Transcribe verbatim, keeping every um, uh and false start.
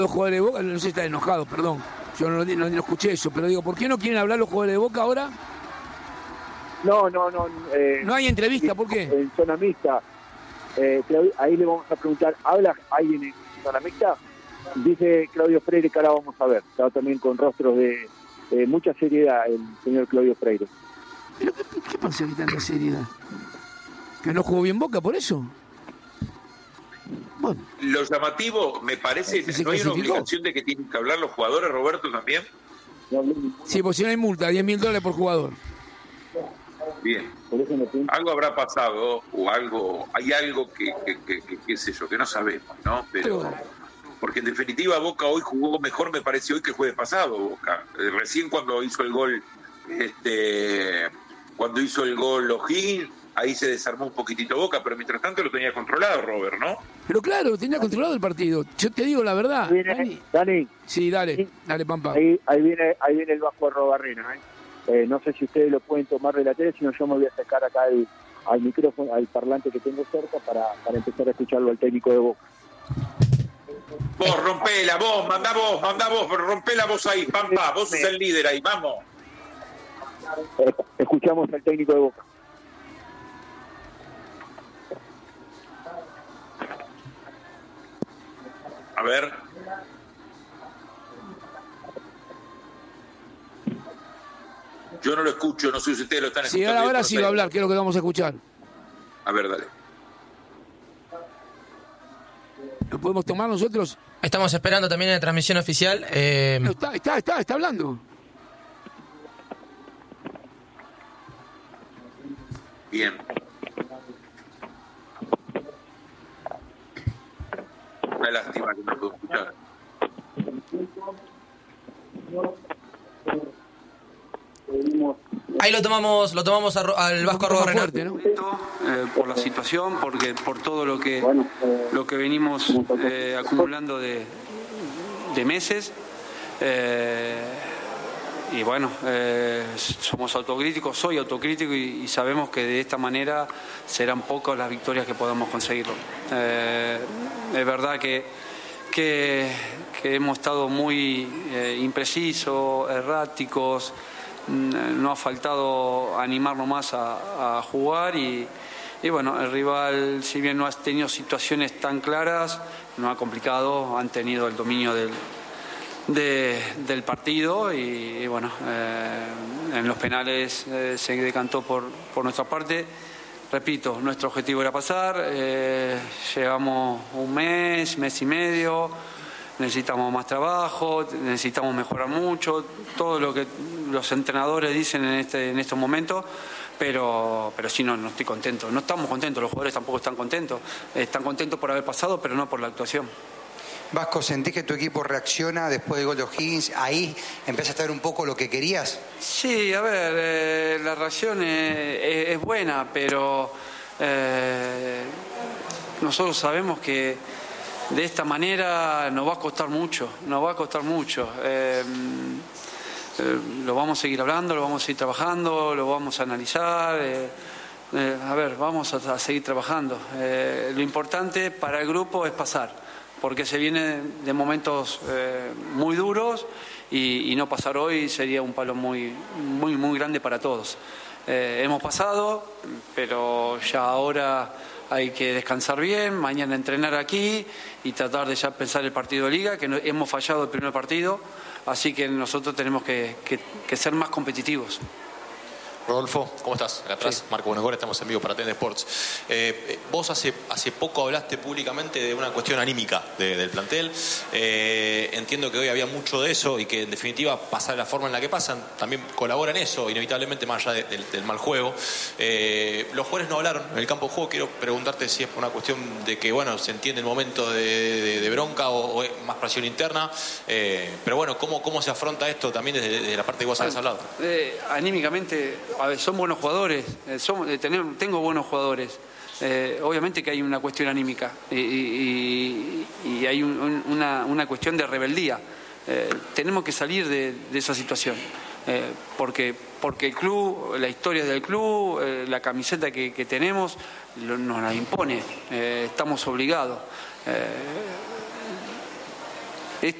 Los jugadores de Boca, no sé si están enojados, perdón. Yo no, no, no escuché eso, pero digo, ¿por qué no quieren hablar los jugadores de Boca ahora? No, no, no. Eh, no hay entrevista, ¿por qué? En zona mixta, eh, ahí le vamos a preguntar, ¿habla alguien en zona mixta? Dice Claudio Freire que ahora vamos a ver. Estaba también con rostros de eh, mucha seriedad el señor Claudio Freire. ¿Pero qué, qué pasa que tanta seriedad? ¿Que no jugó bien Boca por eso? Bueno. Lo llamativo, me parece, ¿no hay una obligación de que tienen que hablar los jugadores, Roberto, también? Sí, pues si no hay multa, diez mil dólares por jugador. Bien. Algo habrá pasado, o algo, hay algo que, que, que, que qué sé yo, que no sabemos, ¿no? Pero, porque en definitiva Boca hoy jugó mejor, me parece, hoy que el jueves pasado, Boca. Recién cuando hizo el gol, este, cuando hizo el gol O'Higgins, ahí se desarmó un poquitito Boca, pero mientras tanto lo tenía controlado, Robert, ¿no? Pero claro, tenía controlado el partido. Yo te digo la verdad. Viene, Dani, Dani. Sí, dale, sí. dale, Pampa. Ahí, ahí, viene, ahí viene el Vasco Arrobarrena, ¿eh? Eh, no sé si ustedes lo pueden tomar de la tele, sino yo me voy a sacar acá el, al micrófono, al parlante que tengo cerca para, para empezar a escucharlo al técnico de Boca. Vos rompela, vos, mandá vos, mandá vos, rompe la voz ahí, Pampa, vos sos el líder ahí, vamos. Eh, escuchamos al técnico de Boca. A ver. Yo no lo escucho, no sé si ustedes lo están escuchando. Sí, ahora, ahora sí va a hablar, que es lo que vamos a escuchar. A ver, dale. ¿Lo podemos tomar nosotros? Estamos esperando también en la transmisión oficial. Eh... No, está, está, está, está hablando. Bien. Una lástima que no puedo escuchar. Ahí lo tomamos, lo tomamos a, al Vasco Arrobarrena. ¿No? Eh, por la situación, porque por todo lo que lo que venimos eh, acumulando de, de meses. Eh, y bueno, eh, somos autocríticos, soy autocrítico y, y sabemos que de esta manera serán pocas las victorias que podamos conseguirlo. Eh, es verdad que, que, que hemos estado muy eh, imprecisos, erráticos. No ha faltado animarnos más a, a jugar y, y bueno, el rival, si bien no ha tenido situaciones tan claras, no ha complicado, han tenido el dominio del, de, del partido y, y bueno, eh, en los penales eh, se decantó por, por nuestra parte. Repito, nuestro objetivo era pasar, eh, llevamos un mes, mes y medio. Necesitamos más trabajo, necesitamos mejorar mucho, todo lo que los entrenadores dicen en este en estos momentos, pero pero sí no, no estoy contento, no estamos contentos, los jugadores tampoco están contentos, están contentos por haber pasado, pero no por la actuación. Vasco, ¿sentís que tu equipo reacciona después del gol de O'Higgins? ¿Ahí empezaste a ver un poco lo que querías? Sí, a ver, eh, la reacción es, es, es buena, pero eh, nosotros sabemos que de esta manera nos va a costar mucho, nos va a costar mucho. Eh, eh, lo vamos a seguir hablando, lo vamos a seguir trabajando, lo vamos a analizar. Eh, eh, a ver, vamos a, a seguir trabajando. Eh, lo importante para el grupo es pasar, porque se viene de momentos eh, muy duros y, y no pasar hoy sería un palo muy, muy, muy grande para todos. Eh, hemos pasado, pero ya ahora hay que descansar bien, mañana entrenar aquí y tratar de ya pensar el partido de Liga, que no, hemos fallado el primer partido, así que nosotros tenemos que, que, que ser más competitivos. Rodolfo, ¿cómo estás? Acá atrás, sí. Marco Buenagora, estamos en vivo para T N Sports. Eh, vos hace, hace poco hablaste públicamente de una cuestión anímica de, del plantel. Eh, entiendo que hoy había mucho de eso y que en definitiva pasar la forma en la que pasan también colabora en eso, inevitablemente más allá de, del, del mal juego. Eh, los jugadores no hablaron en el campo de juego. Quiero preguntarte si es por una cuestión de que bueno se entiende el momento de, de, de bronca o, o más presión interna. Eh, pero bueno, ¿cómo, ¿cómo se afronta esto también desde, desde la parte que vos habías hablado? Eh, anímicamente... A ver, son buenos jugadores, eh, son, eh, tenemos, tengo buenos jugadores. Eh, obviamente que hay una cuestión anímica y, y, y hay un, un, una, una cuestión de rebeldía. Eh, tenemos que salir de, de esa situación, eh, porque, porque el club, la historia del club, eh, la camiseta que, que tenemos lo, nos la impone, eh, estamos obligados. Eh,